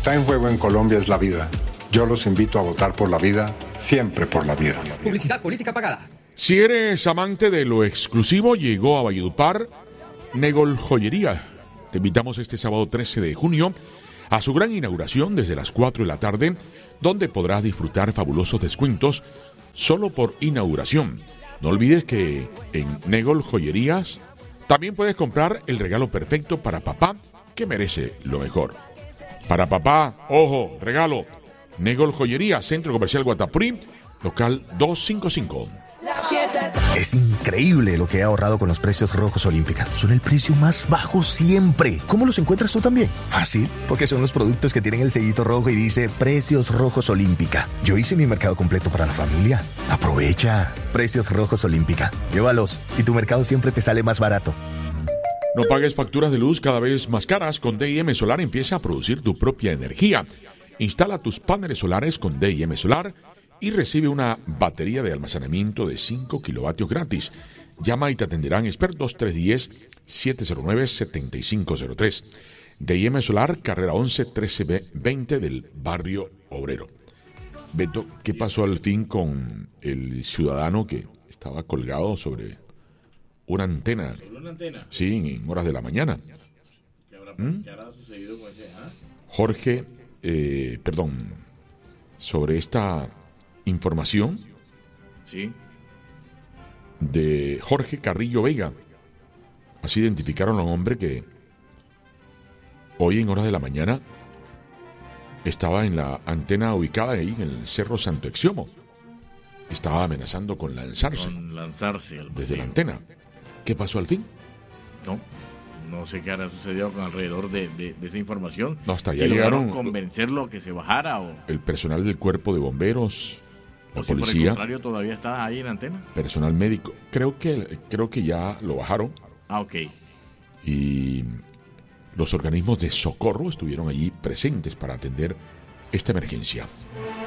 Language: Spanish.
está en juego en Colombia es la vida. Yo los invito a votar por la vida, siempre por la vida. Publicidad política pagada. Si eres amante de lo exclusivo, llegó a Valledupar Negol Joyería. Te invitamos este sábado 13 de junio a su gran inauguración desde las 4 de la tarde, donde podrás disfrutar fabulosos descuentos solo por inauguración. No olvides que en Negol Joyerías también puedes comprar el regalo perfecto para papá, que merece lo mejor. Para papá, ojo, regalo. Negol Joyería, Centro Comercial Guatapurí, local 255. Es increíble lo que he ahorrado con los precios Rojos Olímpica. Son el precio más bajo siempre. ¿Cómo los encuentras tú también? Fácil, porque son los productos que tienen el sellito rojo y dice Precios Rojos Olímpica. Yo hice mi mercado completo para la familia. Aprovecha. Precios Rojos Olímpica. Llévalos y tu mercado siempre te sale más barato. No pagues facturas de luz cada vez más caras. Con D&M Solar empieza a producir tu propia energía. Instala tus paneles solares con D&M Solar y recibe una batería de almacenamiento de 5 kilovatios gratis. Llama y te atenderán expertos 310-709-7503. D&M Solar, carrera 11 1320 del barrio Obrero. Beto, ¿qué pasó al fin con el ciudadano que estaba colgado sobre una antena? ¿Sobre una antena? Sí, en horas de la mañana. ¿Qué habrá sucedido con ese? Jorge, sobre esta información sí, de Jorge Carrillo Vega. Así identificaron a un hombre que hoy en horas de la mañana estaba en la antena ubicada ahí en el Cerro Santo Exiomo. Estaba amenazando con lanzarse desde la antena. ¿Qué pasó al fin? No sé qué habrá sucedido con alrededor de esa información. No, hasta allá ¿Si llegaron convencerlo a que se bajara o el personal del cuerpo de bomberos, la si policía, por el contrario todavía está ahí en la antena? Personal médico. Creo que ya lo bajaron. Ok. Y los organismos de socorro estuvieron allí presentes para atender esta emergencia.